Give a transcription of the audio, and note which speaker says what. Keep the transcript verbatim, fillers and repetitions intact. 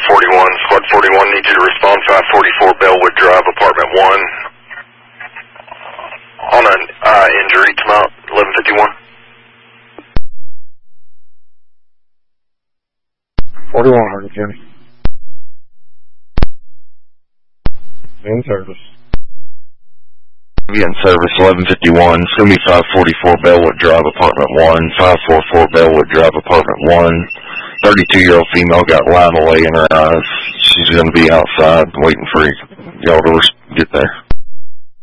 Speaker 1: forty-one. Squad forty-one needs you to respond five forty-four Bellwood Drive, apartment one. On an uh, injury to Mount eleven fifty-one.
Speaker 2: forty-one, Hardin County. In service.
Speaker 3: In service, eleven fifty-one. It's going to be five forty-four Bellwood Drive, apartment one. five forty-four Bellwood Drive, apartment one. thirty-two-year-old female got lime away in her eyes. She's going to be outside waiting for y'all to get there.